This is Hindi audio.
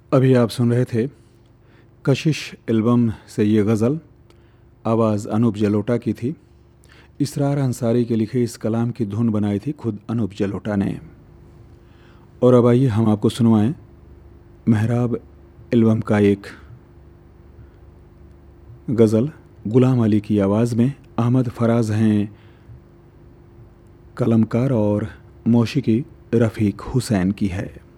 अभी आप सुन रहे थे कशिश एल्बम से ये गज़ल। आवाज़ अनूप जलोटा की थी। इसरार अंसारी के लिखे इस कलाम की धुन बनाई थी खुद अनूप जलोटा ने। और अब आइए हम आपको सुनवाएं मेहराब एल्बम का एक गज़ल गुलाम अली की आवाज़ में। अहमद फराज हैं कलमकार और मौसीकी रफ़ीक हुसैन की है।